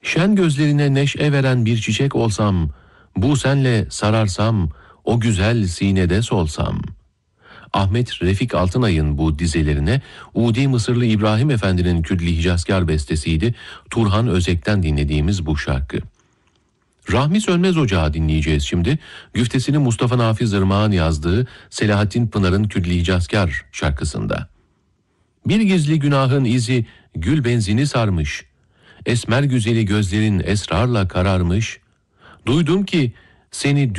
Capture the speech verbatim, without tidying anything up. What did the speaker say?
Şen gözlerine neşe veren bir çiçek olsam, bu senle sararsam, o güzel sinede solsam. Ahmet Refik Altınay'ın bu dizelerine Udi Mısırlı İbrahim Efendi'nin Küdli Hicazkar bestesiydi. Turhan Özek'ten dinlediğimiz bu şarkı. Rahmi Sönmez Ocağı dinleyeceğiz şimdi. Güftesini Mustafa Nafiz Irmak'ın yazdığı Selahattin Pınar'ın Küdli Hicazkar şarkısında. Bir gizli günahın izi gül benzini sarmış. Esmer güzeli gözlerin esrarla kararmış. Duydum ki seni